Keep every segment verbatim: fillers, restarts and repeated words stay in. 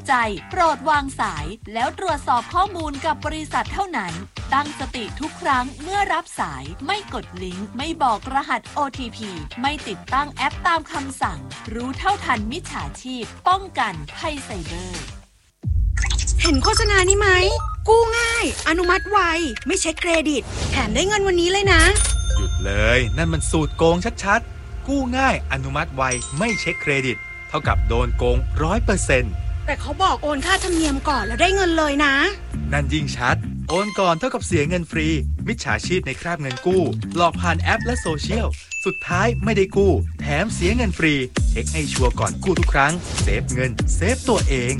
ใจโปรดวางสายแล้วตรวจสอบข้อมูลกับบริษัทเท่านั้นตั้งสติทุกครั้งเมื่อรับสายไม่กดลิงก์ไม่บอกรหัส โอ ที พี ไม่ติดตั้งแอปตามคำสั่งรู้เท่าทันมิจฉาชีพป้องกันภัยไซเบอร์เห็นโฆษณานี้ไหมกู้ง่ายอนุมัติไวไม่เช็คเครดิตแถมได้เงินวันนี้เลยนะหยุดเลยนั่นมันสูตรโกงชัดๆกู้ง่ายอนุมัติไวไม่เช็คเครดิตเท่ากับโดนโกง ร้อยเปอร์เซ็นต์แต่เขาบอกโอนค่าธรรมเนียมก่อนแล้วได้เงินเลยนะนั่นยิ่งชัดโอนก่อนเท่ากับเสียเงินฟรีมิจฉาชีพในคราบเงินกู้หลอกผ่านแอปและโซเชียลสุดท้ายไม่ได้กู้แถมเสียเงินฟรีเช็คให้ชัวร์ก่อนกู้ทุกครั้งเซฟเงินเซฟตัวเอง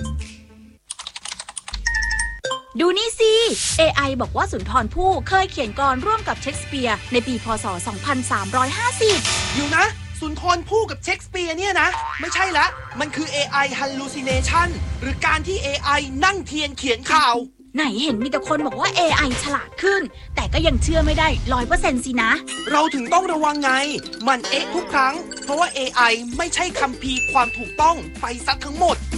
ดูนี่สิ เอ ไอ บอกว่าสุนทรภู่เคยเขียนกลอนร่วมกับเชคสเปียร์ในปีพ.ศ. สองพันสามร้อยห้าสิบอยู่นะสุนทรภู่กับเชคสเปียร์เนี่ยนะไม่ใช่ละมันคือ เอ ไอ hallucination หรือการที่ เอ ไอ นั่งเทียนเขียนข่าวไหนเห็นมีแต่คนบอกว่า เอ ไอ ฉลาดขึ้นแต่ก็ยังเชื่อไม่ได้ ร้อยเปอร์เซ็นต์ สินะเราถึงต้องระวังไงมันเอ๊ะทุกครั้งเพราะว่า เอ ไอ ไม่ใช่คัมภีร์ความถูกต้องไปซะทั้งหมด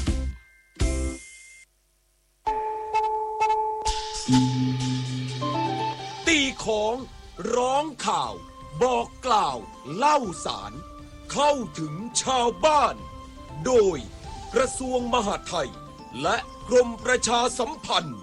ตีของร้องข่าวบอกกล่าวเล่าสารเข้าถึงชาวบ้านโดยกระทรวงมหาดไทยและกรมประชาสัมพันธ์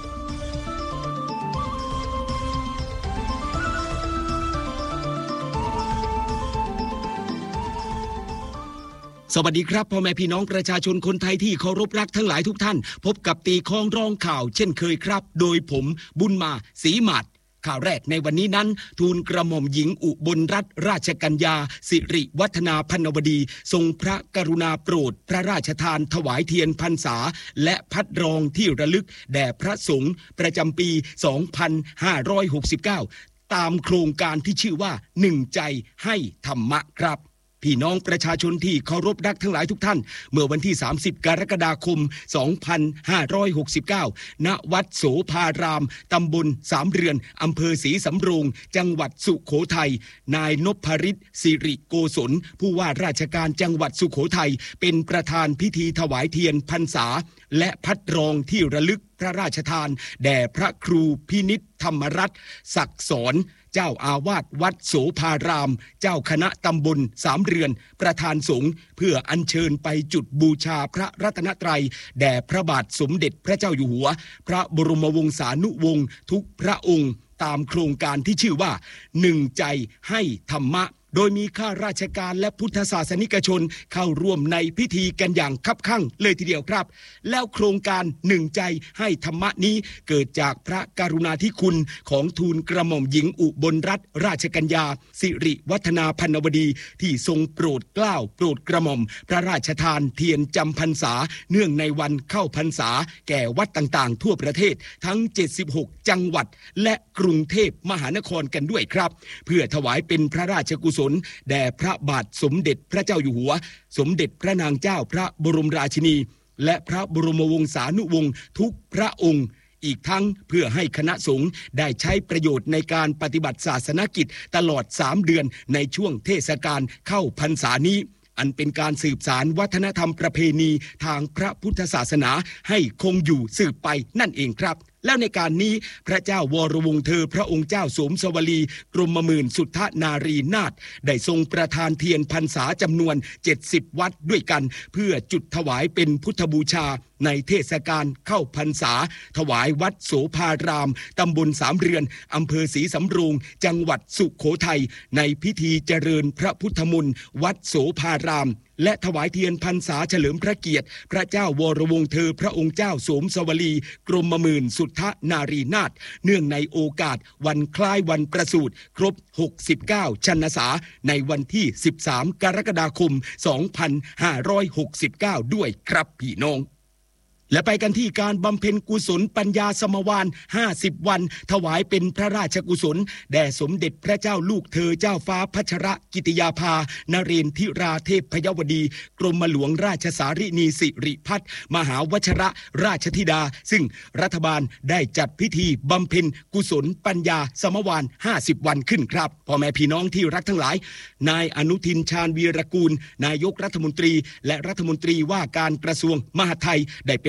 สวัสดีครับพ่อแม่พี่น้องประชาชนคนไทยที่เคารพรักทั้งหลายทุกท่านพบกับตีคล้องร้องข่าวเช่นเคยครับโดยผมบุญมาศรีหมัดข่าวแรกในวันนี้นั้นทูลกระหม่อมหญิงอุบลรัตนราชกัญญาสิริวัฒนาพรรณวดีทรงพระกรุณาโปรดพระราชทานถวายเทียนพรรษาและพัดรองที่ระลึกแด่พระสงฆ์ประจำปีสองพันห้าร้อยหกสิบเก้าตามโครงการที่ชื่อว่าหนึ่งใจให้ธรรมะครับพี่น้องประชาชนที่เคารพรักทั้งหลายทุกท่านเมื่อวันที่สามสิบกรกฎาคมสองพันห้าร้อยหกสิบเก้าณวัดโสภารามตำบลสามเรือนอำเภอศรีสำโรงจังหวัดสุโขทัยนายนพฤทธิ์สิริโกศลผู้ว่าราชการจังหวัดสุโขทัยเป็นประธานพิธีถวายเทียนพรรษาและพัดรองที่ระลึกพระราชทานแด่พระครูพินิจธรรมรัตน์ศักดิ์สอนเจ้าอาวาสวัดโสภารามเจ้าคณะตำบลสามเรือนประธานสงฆ์เพื่ออัญเชิญไปจุดบูชาพระรัตนตรัยแด่พระบาทสมเด็จพระเจ้าอยู่หัวพระบรมวงศานุวงศ์ทุกพระองค์ตามโครงการที่ชื่อว่าหนึ่งใจให้ธรรมะโดยมีข้าราชการและพุทธศาสนิกชนเข้าร่วมในพิธีกันอย่างคับคั่งเลยทีเดียวครับแล้วโครงการหนึ่งใจให้ธรรมะนี้เกิดจากพระกรุณาธิคุณของทูลกระหม่อมหญิงอุบลรัตนราชกัญญาสิริวัฒนาพรรณวดีที่ทรงโปรดเกล้าโปรดกระหม่อมพระราชทานเทียนจำพรรษาเนื่องในวันเข้าพรรษาแก่วัดต่างๆทั่วประเทศทั้งเจ็ดสิบหกจังหวัดและกรุงเทพมหานครกันด้วยครับเพื่อถวายเป็นพระราชกุศลแด่พระบาทสมเด็จพระเจ้าอยู่หัวสมเด็จพระนางเจ้าพระบรมราชินีและพระบรมวงศานุวงศ์ทุกพระองค์อีกทั้งเพื่อให้คณะสงฆ์ได้ใช้ประโยชน์ในการปฏิบัติศาสนกิจตลอดสามเดือนในช่วงเทศกาลเข้าพรรษานี้อันเป็นการสืบสานวัฒนธรรมประเพณีทางพระพุทธศาสนาให้คงอยู่สืบไปนั่นเองครับแล้วในการนี้พระเจ้าวรวงศ์เธอพระองค์เจ้าสมสวลีกรมหมื่นสุทธนารีนาถได้ทรงประทานเทียนพรรษาจำนวนเจ็ดสิบวัดด้วยกันเพื่อจุดถวายเป็นพุทธบูชาในเทศกาลเข้าพรรษาถวายวัดโสภารามตำบลสามเรือนอำเภอศรีสำโรงจังหวัดสุโขทัยในพิธีเจริญพระพุทธมนต์วัดโสภารามและถวายเทียนพรรษาเฉลิมพระเกียรติพระเจ้าวรวงศ์เธอพระองค์เจ้าสมสวลีกรมหมื่นสุทธนารีนาถเนื่องในโอกาสวันคล้ายวันประสูติครบหกสิบเก้าชันษาในวันที่สิบสามกรกฎาคมสองพันห้าร้อยหกสิบเก้าด้วยครับพี่น้องและไปกันที่การบำเพ็ญกุศลปัญญาสมวานห้าสิบวันถวายเป็นพระราชกุศลแด่สมเด็จพระเจ้าลูกเธอเจ้าฟ้าพัชรกิติยาภานเรนทิราเทพยวดีกรมหลวงราชสารินีสิริพัฒน์มหาวชรราชธิดาซึ่งรัฐบาลได้จัดพิธีบำเพ็ญกุศลปัญญาสมวานห้าสิบวันขึ้นครับพ่อแม่พี่น้องที่รักทั้งหลายนายอนุทินชาญวีรกูลนายกรัฐมนตรีและรัฐมนตรีว่าการกระทรวงมหาดไทยได้เป็น